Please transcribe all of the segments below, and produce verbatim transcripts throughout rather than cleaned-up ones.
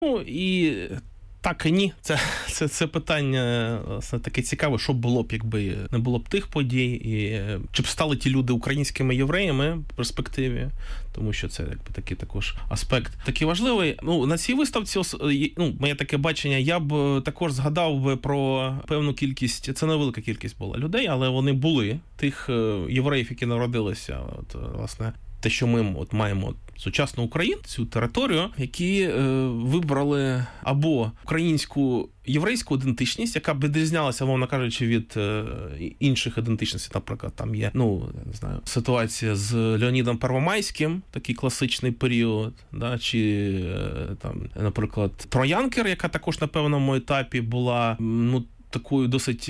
Ну, і так і ні. Це, це, це питання власне, таке цікаве, що було б, якби не було б тих подій, і чи б стали ті люди українськими євреями в перспективі, тому що це якби такий також аспект такий важливий. Ну, на цій виставці, ну, моє таке бачення, я б також згадав би про певну кількість, це невелика кількість була людей, але вони були, тих євреїв, які народилися, от, власне, те, що ми от маємо сучасну Україну, цю територію, які е, вибрали або українську єврейську ідентичність, яка б відрізнялася, мовно кажучи, від е, інших ідентичностей. Наприклад, там є, ну, не знаю, ситуація з Леонідом Первомайським, такий класичний період, да, чи е, там, наприклад, Троянкер, яка також на певному етапі була, ну, такою досить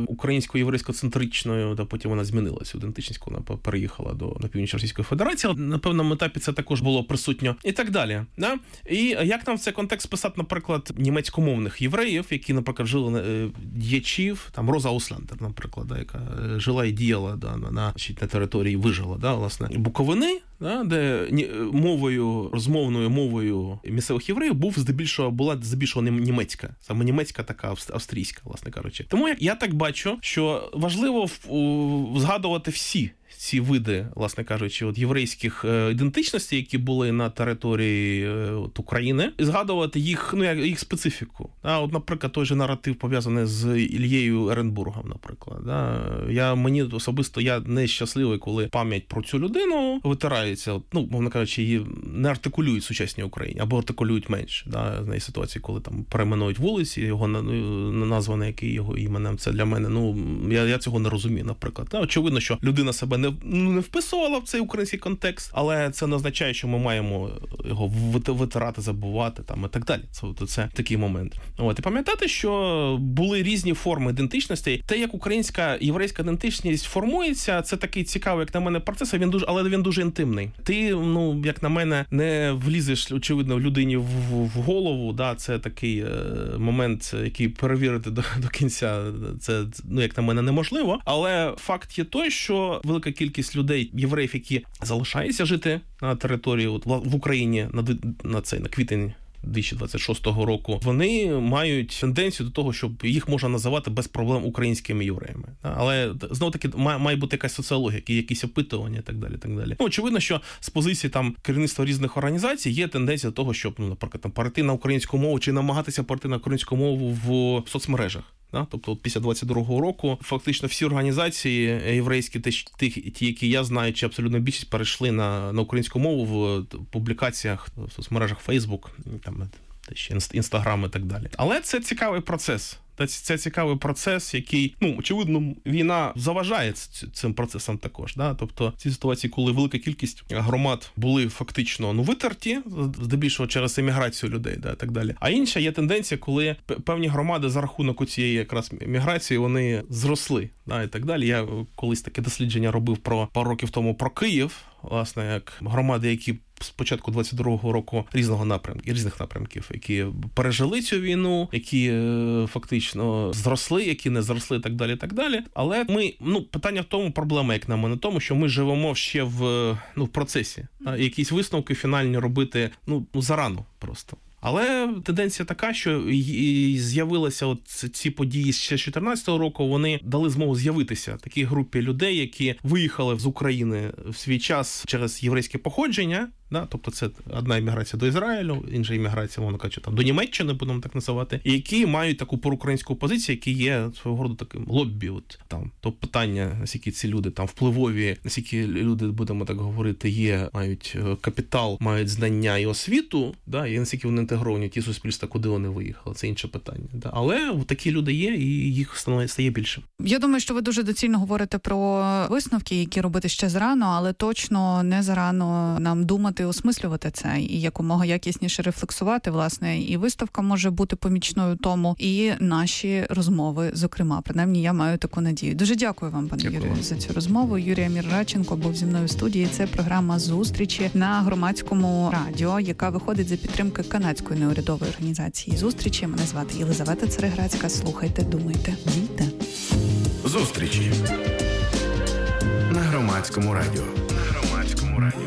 українсько-єврейсько-центричною, та потім вона змінилася, ідентичність, коли вона переїхала до на північ Російської Федерації, але на певному етапі це також було присутньо і так далі. Да? І як нам в цей контекст писати, наприклад, німецькомовних євреїв, які, наприклад, жили діячів, там Роза Ауслендер, наприклад, да, яка жила і діяла да, на, на, на території, вижила, да, власне, Буковини, да, де мовою, розмовною мовою місцевих євреїв був здебільшого, була здебільшого німецька, саме німецька така австрійська, власне кажучи. Тому я, я так бачу, що важливо в, у, згадувати всі ці види, власне кажучи, от єврейських е, ідентичностей, які були на території е, от, України, і згадувати їх, ну, їх специфіку. Да? От, наприклад, той же наратив пов'язаний з Ільєю Еренбургом, наприклад. Да? Я, мені особисто, я не щасливий, коли пам'ять про цю людину витирається, от, ну, мовно кажучи, її не артикулюють в сучасній Україні, або артикулюють менше. Да? В неї ситуації, коли там перейменують вулиці, його назване, який його іменем, це для мене, ну, я, я цього не розумію, наприклад. Да? Очевидно, що людина себе не не вписувала в цей український контекст, але це не означає, що ми маємо його витирати, забувати там і так далі. Це, це такий момент. От, і пам'ятати, що були різні форми ідентичності. Те, як українська єврейська ідентичність формується, це такий цікавий, як на мене, процес, він дуже, але він дуже інтимний. Ти, ну, як на мене, не влізеш, очевидно, людині в, в голову, да, це такий е, момент, який перевірити до, до кінця, це, ну, як на мене, неможливо, але факт є той, що велика кількість людей, євреїв, які залишаються жити на території от, в Україні на, на цей на квітень дві тисячі двадцять шостого року, вони мають тенденцію до того, щоб їх можна називати без проблем українськими євреями. Але знову таки має, має бути якась соціологія, якісь опитування і так далі. Так далі. Ну, очевидно, що з позиції там керівництва різних організацій є тенденція до того, щоб, ну, наприклад, там перейти на українську мову чи намагатися перейти на українську мову в соцмережах. Да? Тобто от після двадцять другого року фактично всі організації єврейські, ті, ті, які я знаю, чи абсолютно більшість перейшли на, на українську мову в публікаціях в соцмережах Facebook, там, Instagram і так далі. Але це цікавий процес. Це цікавий процес, який, ну, очевидно, війна заважає цим процесам також. Да? Тобто ці ситуації, коли велика кількість громад були фактично, ну, витерті, здебільшого через еміграцію людей, да, і так далі. А інша є тенденція, коли певні громади за рахунок цієї якраз міграції, вони зросли, да, і так далі. Я колись таке дослідження робив про пару років тому про Київ, власне, як громади, які з початку двадцять другого року різного напрямку, різних напрямків, які пережили цю війну, які е, фактично зросли, які не зросли, і так далі, так далі. Але ми, ну, питання в тому, проблема, як на мене, тому, що ми живемо ще в, ну, в процесі. А якісь висновки фінальні робити, ну, зарано просто. Але тенденція така, що і з'явилися от ці події ще з чотирнадцятого року, вони дали змогу з'явитися такій групі людей, які виїхали з України в свій час через єврейське походження. Да? Тобто це одна імміграція до Ізраїлю, інша імміграція, мовно кажучи, там, до Німеччини, будемо так називати, і які мають таку проукраїнську позицію, які є свого роду таким лоббі. От, там, то питання, наскільки ці люди там впливові, наскільки люди, будемо так говорити, є, мають капітал, мають знання і освіту, да? І наскільки вони інтегровані в ті суспільства, куди вони виїхали, це інше питання. Да? Але такі люди є, і їх стає більше. Я думаю, що ви дуже доцільно говорите про висновки, які робити ще зарано, але точно не зарано нам думати, осмислювати це і якомога якісніше рефлексувати, власне, і виставка може бути помічною тому, і наші розмови, зокрема. Принаймні, я маю таку надію. Дуже дякую вам, пане дякую. Юрію, за цю розмову. Юрій Амір Радченко був зі мною в студії. Це програма «Зустрічі» на Громадському радіо, яка виходить за підтримки канадської неурядової організації «Зустрічі». Мене звати Єлизавета Цереграцька. Слухайте, думайте, дійте. «Зустрічі» на Громадському радіо. На Громадському радіо.